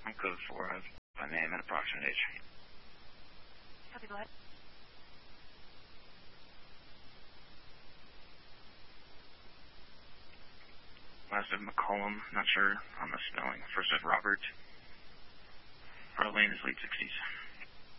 Code 4, by name and approximate age. Copy, go ahead. Last name McCollum, not sure on the spelling. First name Robert. Arlene is late 60s.